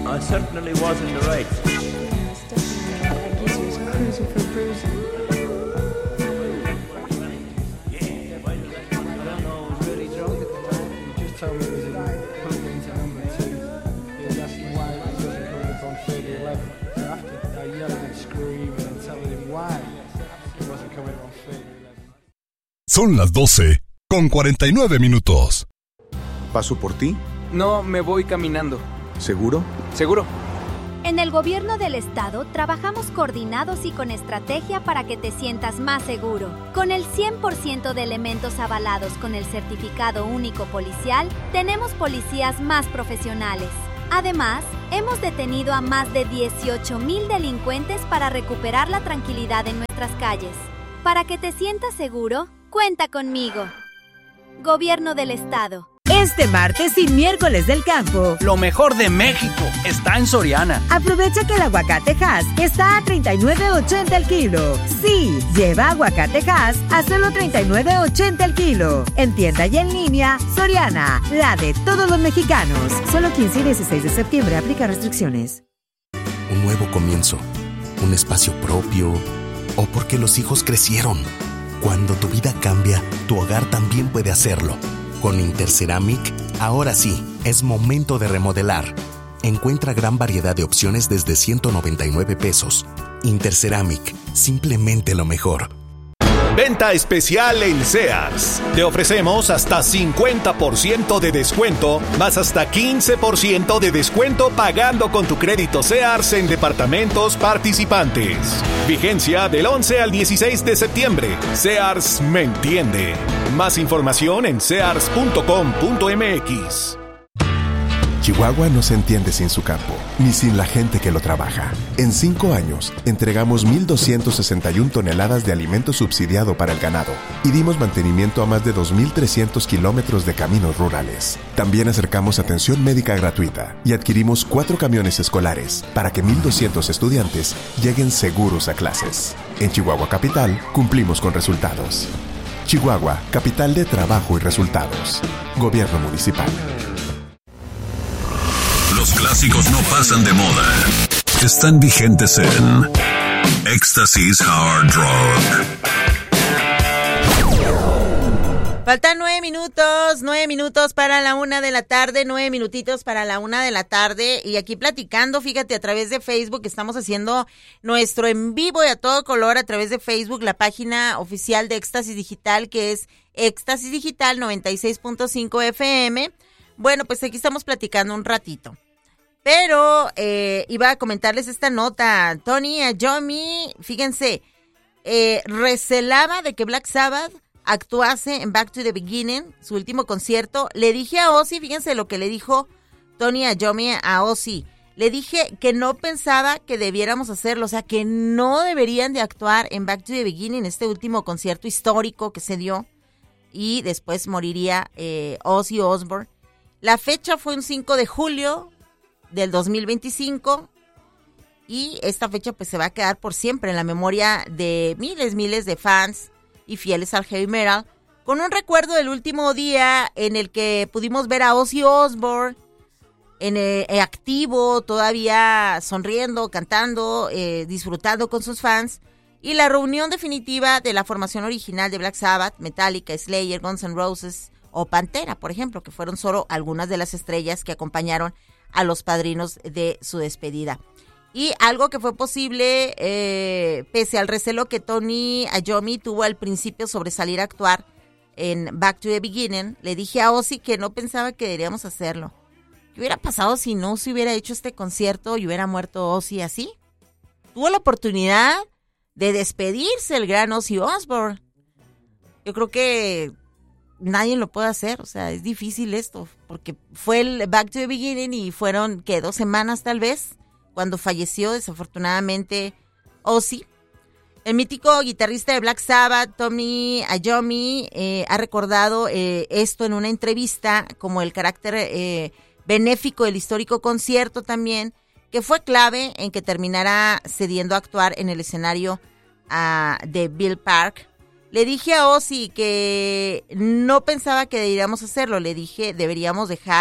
I certainly was in the right. Told me it was in putting it into number 2. He was asking why it wasn't coming up on 30-11. So after I yelling and screaming and telling him why it wasn't coming up on 30-11. Son las 12:49. ¿Paso por ti? No, me voy caminando. ¿Seguro? ¿Seguro? En el gobierno del estado trabajamos coordinados y con estrategia para que te sientas más seguro. Con el 100% de elementos avalados con el certificado único policial, tenemos policías más profesionales. Además, hemos detenido a más de 18,000 delincuentes para recuperar la tranquilidad en nuestras calles. Para que te sientas seguro, cuenta conmigo. Gobierno del estado. Este martes y miércoles del campo, lo mejor de México está en Soriana. Aprovecha que el aguacate Hass está a $39.80 el kilo. Sí, lleva aguacate Hass a solo $39.80 el kilo. En tienda y en línea, Soriana, la de todos los mexicanos. Solo 15 y 16 de septiembre, aplica restricciones. Un nuevo comienzo, un espacio propio, o porque los hijos crecieron. Cuando tu vida cambia, tu hogar también puede hacerlo. Con Interceramic, ahora sí, es momento de remodelar. Encuentra gran variedad de opciones desde $199. Interceramic, simplemente lo mejor. Venta especial en Sears. Te ofrecemos hasta 50% de descuento, más hasta 15% de descuento pagando con tu crédito Sears en departamentos participantes. Vigencia del 11 al 16 de septiembre. Sears me entiende. Más información en sears.com.mx. Chihuahua no se entiende sin su campo, ni sin la gente que lo trabaja. En 5 años, entregamos 1,261 toneladas de alimento subsidiado para el ganado y dimos mantenimiento a más de 2,300 kilómetros de caminos rurales. También acercamos atención médica gratuita y adquirimos 4 camiones escolares para que 1,200 estudiantes lleguen seguros a clases. En Chihuahua Capital, cumplimos con resultados. Chihuahua, capital de trabajo y resultados. Gobierno municipal. Los clásicos no pasan de moda. Están vigentes en Éxtasis Hard Rock. Faltan 9 minutos para la 1 de la tarde, 9 minutitos para la 1 de la tarde. Y aquí platicando, fíjate, a través de Facebook estamos haciendo nuestro en vivo y a todo color a través de Facebook, la página oficial de Éxtasis Digital, que es Éxtasis Digital 96.5 FM. Bueno, pues aquí estamos platicando un ratito. Pero iba a comentarles esta nota. Tony Iommi, fíjense, recelaba de que Black Sabbath actuase en Back to the Beginning, su último concierto. Le dije a Ozzy, fíjense lo que le dijo Tony Iommi a Ozzy. Le dije que no pensaba que debiéramos hacerlo, o sea, que no deberían de actuar en Back to the Beginning, este último concierto histórico que se dio. Y después moriría Ozzy Osbourne. La fecha fue un 5 de julio del 2025 y esta fecha pues se va a quedar por siempre en la memoria de miles de fans y fieles al heavy metal, con un recuerdo del último día en el que pudimos ver a Ozzy Osbourne activo, todavía sonriendo, cantando, disfrutando con sus fans, y la reunión definitiva de la formación original de Black Sabbath, Metallica, Slayer, Guns N' Roses o Pantera, por ejemplo, que fueron solo algunas de las estrellas que acompañaron a los padrinos de su despedida. Y algo que fue posible, pese al recelo que Tony Iommi tuvo al principio sobre salir a actuar en Back to the Beginning, le dije a Ozzy que no pensaba que deberíamos hacerlo. ¿Qué hubiera pasado si no se hubiera hecho este concierto y hubiera muerto Ozzy así? Tuvo la oportunidad de despedirse el gran Ozzy Osbourne. Yo creo que nadie lo puede hacer, o sea, es difícil esto, porque fue el Back to the Beginning y fueron, 2 semanas tal vez, cuando falleció desafortunadamente Ozzy. El mítico guitarrista de Black Sabbath, Tony Iommi, ha recordado esto en una entrevista como el carácter benéfico del histórico concierto también, que fue clave en que terminara cediendo a actuar en el escenario de Bill Park. Le dije a Ozzy que no pensaba que deberíamos hacerlo, le dije deberíamos dejar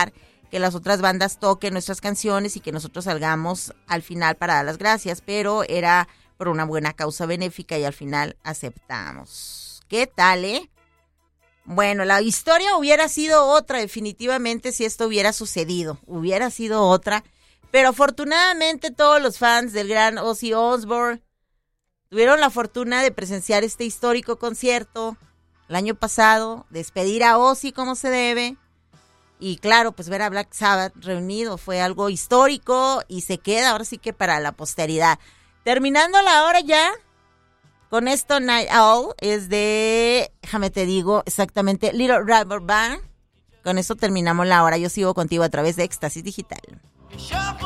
que las otras bandas toquen nuestras canciones y que nosotros salgamos al final para dar las gracias, pero era por una buena causa benéfica y al final aceptamos. ¿Qué tal, Bueno, la historia hubiera sido otra definitivamente si esto hubiera sucedido, hubiera sido otra, pero afortunadamente todos los fans del gran Ozzy Osbourne tuvieron la fortuna de presenciar este histórico concierto el año pasado, despedir a Ozzy como se debe. Y claro, pues ver a Black Sabbath reunido fue algo histórico y se queda ahora sí que para la posteridad. Terminando la hora ya, con esto Night Owl es de, déjame te digo exactamente, Little Rubber Band. Con esto terminamos la hora. Yo sigo contigo a través de Éxtasis Digital.